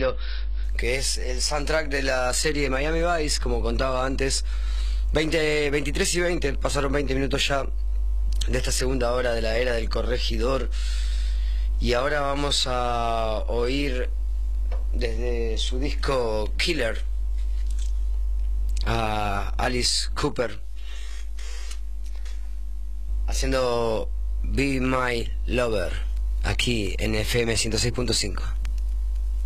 Milo, que es el soundtrack de la serie Miami Vice, como contaba antes. 23 y 20, pasaron 20 minutos ya de esta segunda hora de la era del corregidor. Y ahora vamos a oír desde su disco Killer a Alice Cooper haciendo Be My Lover aquí en FM 106.5.